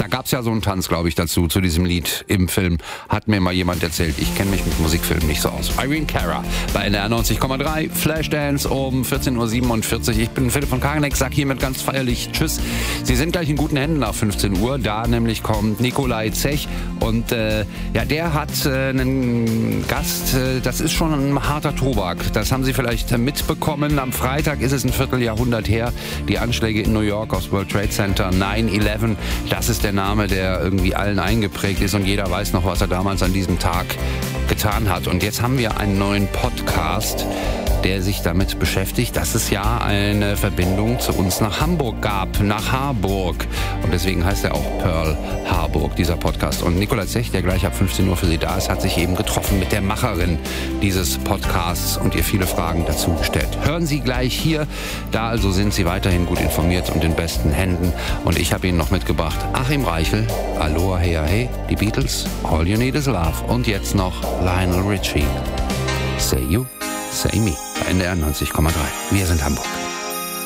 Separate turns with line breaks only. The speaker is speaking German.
Da gab's ja so einen Tanz, glaube ich, dazu, zu diesem Lied im Film. Hat mir mal jemand erzählt. Ich kenne mich mit Musikfilmen nicht so aus. Irene Cara bei NDR 90,3. Flashdance um 14.47 Uhr. Ich bin Philipp von Kageneck, sag hiermit ganz feierlich Tschüss. Sie sind gleich in guten Händen nach 15 Uhr. Da nämlich kommt Nikolai Zech. Und der hat einen Gast. Das ist schon ein harter Tobak. Das haben Sie vielleicht mitbekommen. Am Freitag ist es ein Vierteljahrhundert her. Die Anschläge in New York aufs World Trade Center 9/11. Das ist der Name, der irgendwie allen eingeprägt ist und jeder weiß noch, was er damals an diesem Tag getan hat. Und jetzt haben wir einen neuen Podcast, der sich damit beschäftigt, dass es ja eine Verbindung zu uns nach Hamburg gab, nach Harburg. Und deswegen heißt er auch Pearl Harburg, dieser Podcast. Und Nikolai Zech, der gleich ab 15 Uhr für Sie da ist, hat sich eben getroffen mit der Macherin dieses Podcasts und ihr viele Fragen dazu gestellt. Hören Sie gleich hier. Da also sind Sie weiterhin gut informiert und in besten Händen. Und ich habe Ihnen noch mitgebracht Achim Reichel, Aloha Hey Hey, die Beatles, All You Need Is Love und jetzt noch Lionel Richie. Say You, Say Me. NDR 90,3. Wir sind Hamburg.